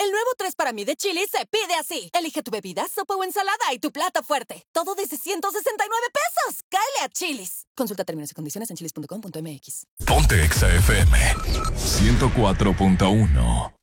El nuevo 3 para mí de Chili's se pide así. Elige tu bebida, sopa o ensalada y tu plato fuerte. Todo desde 169 pesos. ¡Cáele a Chili's! Consulta términos y condiciones en chilis.com.mx. Ponte Exa FM 104.1.